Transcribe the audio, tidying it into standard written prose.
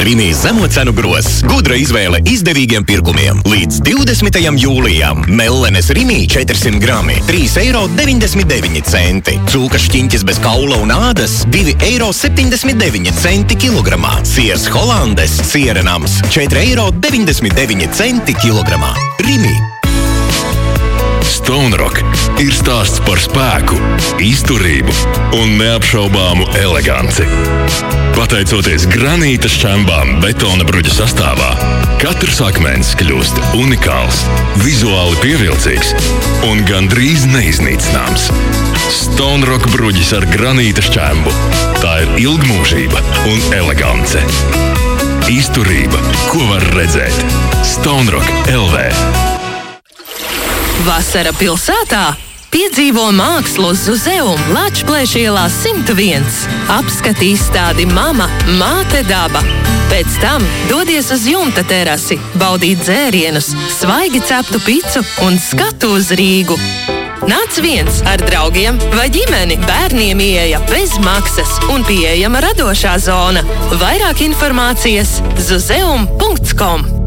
Rimi zemo cenu grozs. Gudra izvēle izdevīgiem pirkumiem. Līdz 20. jūlijam. Mellenes Rimi 400 grami. 3,99 eiro. Cūka šķiņķis bez kaula un ādas. 2,79 eiro kilogramā. Siers Holandes. Sierenams. 4,99 eiro kilogramā. Rimi. Stone Rock ir stāsts par spēku, izturību un neapšaubāmu eleganci. Pateicoties granīta šķembām betona bruģa sastāvā, katrs akmens kļūst unikāls, vizuāli pievilcīgs un gandrīz neiznīcināms. Stone Rock bruģis ar granīta šķembu. Tā ir ilgmūžība un elegance. Izturība, ko var redzēt. Stone Rock LV. Vasara pilsētā piedzīvo mākslu Zuzeum Lačplēša ielā 101. Apskati izstādi Mama, māte daba. Pēc tam dodies uz jumta terasi, baudīt dzērienus, svaigi ceptu picu un skatu uz Rīgu. Nāc viens ar draugiem vai ģimeni, bērniem ieeja bez maksas un pieejama radošā zona. Vairāk informācijas zuzeum.com.